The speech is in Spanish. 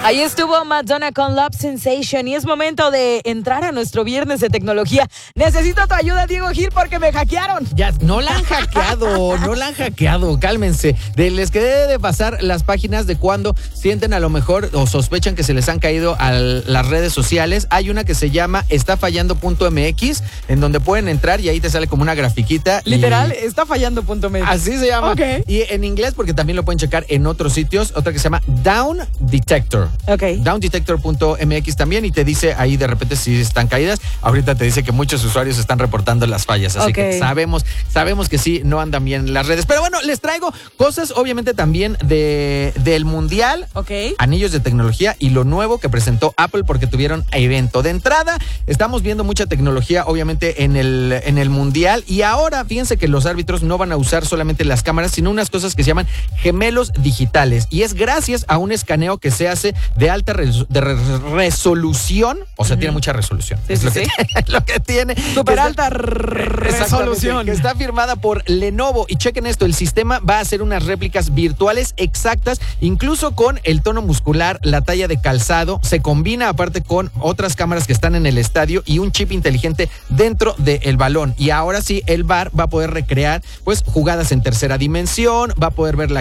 Ahí estuvo Madonna con Love Sensation y es momento de entrar a nuestro viernes de tecnología. Necesito tu ayuda, Diego Gil, porque me hackearon. Ya, no la han hackeado, cálmense. Les quedé de pasar las páginas de cuando sienten a lo mejor o sospechan que se les han caído a las redes sociales. Hay una que se llama estafallando.mx, en donde pueden entrar y ahí te sale como una grafiquita. Literal, estafallando.mx. Así se llama. Okay. Y en inglés, porque también lo pueden checar en otros sitios, otra que se llama Down Detector. Okay. Downdetector.mx también, y te dice ahí de repente si están caídas. Ahorita te dice que muchos usuarios están reportando las fallas, así que sabemos que sí, no andan bien las redes. Pero bueno, les traigo cosas obviamente también del Mundial, anillos de tecnología y lo nuevo que presentó Apple porque tuvieron evento. De entrada, estamos viendo mucha tecnología obviamente en el Mundial, y ahora fíjense que los árbitros no van a usar solamente las cámaras, sino unas cosas que se llaman gemelos digitales, y es gracias a un escaneo que se hace de alta resolución, o sea, tiene mucha resolución. Sí, es sí, lo que tiene. Súper alta resolución. Que está firmada por Lenovo. Y chequen esto, el sistema va a hacer unas réplicas virtuales exactas, incluso con el tono muscular, la talla de calzado. Se combina aparte con otras cámaras que están en el estadio y un chip inteligente dentro del balón. Y ahora sí, el VAR va a poder recrear pues jugadas en tercera dimensión, va a poder ver la